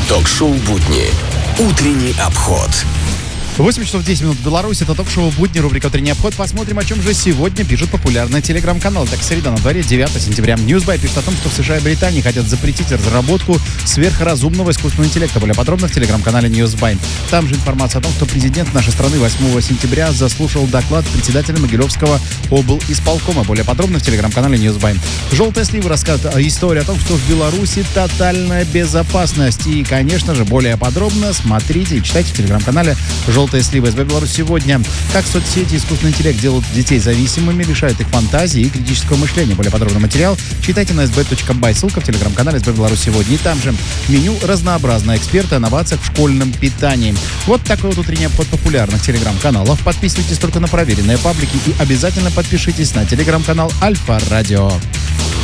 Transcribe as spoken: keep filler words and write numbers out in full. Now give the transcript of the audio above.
Ток-шоу «Будни». Утренний обход. восемь часов десять минут в Беларуси. Это ток-шоу «Будни», рубрика «Утренний обход». Посмотрим, о чем же сегодня пишет популярный телеграм-канал. Так, среда на дворе, девятое сентября. Newsby пишет о том, что в США и Британии хотят запретить разработку сверхразумного искусственного интеллекта. Более подробно в телеграм-канале Newsby. Там же информация о том, что президент нашей страны восьмого сентября заслушал доклад председателя Могилевского облисполкома. Более подробно в телеграм-канале Newsby. «Желтая слива» рассказывает историю о том, что в Беларуси тотальная безопасность. И, конечно же, более подробно смотрите и читайте в телеграм-канале «Желтая слива». СБ Беларусь сегодня. Как соцсети и искусственный интеллект делают детей зависимыми, лишают их фантазии и критического мышления. Более подробный материал читайте на эс бэ точка бай. Ссылка в телеграм-канале СБ Беларусь сегодня. И там же меню разнообразное. Эксперты о инновациях в школьном питании. Вот такой вот утренний обход популярных телеграм-каналов. Подписывайтесь только на проверенные паблики и обязательно подпишитесь на телеграм-канал Альфа Радио.